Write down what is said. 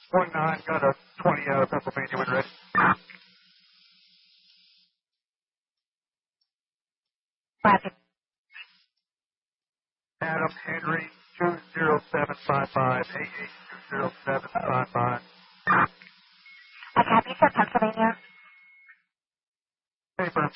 19, got a 20 out of Pennsylvania when ready. Traffic. Adam Henry 20755, 20755.